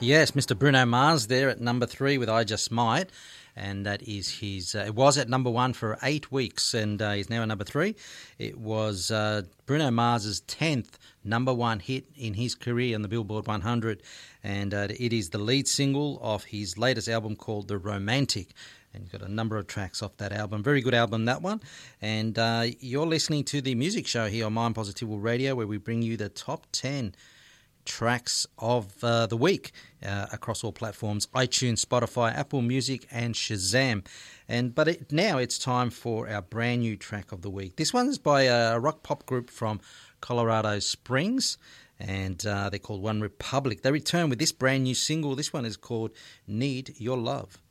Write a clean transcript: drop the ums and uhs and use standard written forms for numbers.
Yes, Mr. Bruno Mars there at number 3 with I Just Might. And that is his, it was at number 1 for 8 weeks, and he's now at number 3. It was Bruno Mars's 10th number 1 hit in his career on the Billboard 100, and it is the lead single of his latest album called The Romantic. And you've got a number of tracks off that album. Very good album, that one. And you're listening to the music show here on Mind Positive Radio, where we bring you the top 10 tracks of the week across all platforms: iTunes, Spotify, Apple Music and Shazam. But now it's time for our brand new track of the week. This one's by a rock pop group from Colorado Springs, and they're called One Republic. They return with this brand new single. This one is called Need Your Love.